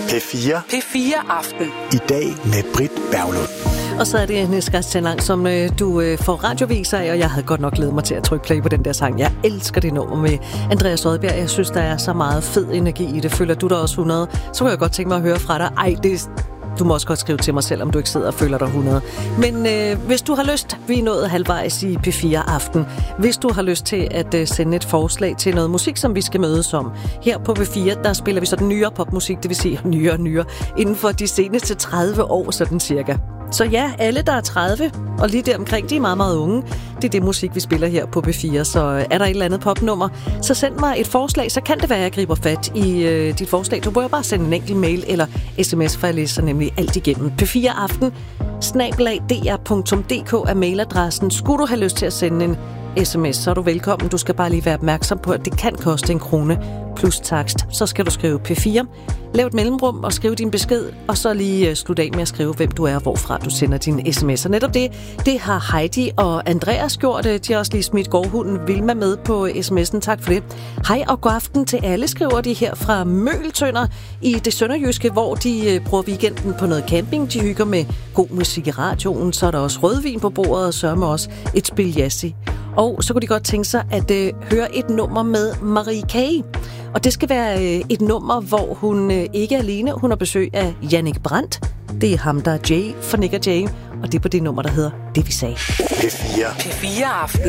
P4. P4 Aften. I dag med Britt Berglund. Og så er det Niska Stenlang, som du får radioviser af, og jeg havde godt nok glædet mig til at trykke play på den der sang. Jeg elsker det nummer med Andreas Odbjerg. Jeg synes, der er så meget fed energi i det. Føler du dig også 100? Så kunne jeg godt tænke mig at høre fra dig. Du må også godt skrive til mig selv, om du ikke sidder og føler dig 100. Men hvis du har lyst, vi er nået halvvejs i P4 Aften. Hvis du har lyst til at sende et forslag til noget musik, som vi skal mødes om. Her på P4, der spiller vi så den nyere popmusik, det vil sige nyere, inden for de seneste 30 år, sådan cirka. Så ja, alle der er 30, og lige der omkring, de er meget, meget unge. Det er det musik, vi spiller her på P4. Så er der et eller andet popnummer, så send mig et forslag, så kan det være, at jeg griber fat i dit forslag. Du bør bare sende en enkelt mail eller sms, for jeg læser nemlig alt igennem. P4aften @dr.dk er mailadressen. Skulle du have lyst til at sende en sms, så er du velkommen. Du skal bare lige være opmærksom på, at det kan koste 1 krone plus takst. Så skal du skrive P4, lav et mellemrum og skriv din besked, og så lige slutte af med at skrive, hvem du er og hvorfra du sender din sms. Og netop det har Heidi og Andreas gjort. De har også lige smidt gårdhunden Vilma med på sms'en. Tak for det. Hej og god aften til alle, skriver de her fra Møgeltønder i det sønderjyske, hvor de bruger weekenden på noget camping. De hygger med god musik i radioen. Så er der også rødvin på bordet, og sørger med også et spil jazzy. Og så kunne de godt tænke sig at høre et nummer med Marie K. Og det skal være et nummer, hvor hun ikke er alene. Hun har besøg af Jannik Brandt. Det er ham, der er Jay for Nick og Jay. Og det er på det nummer, der hedder Det vi sagde. P4. P4 Aften.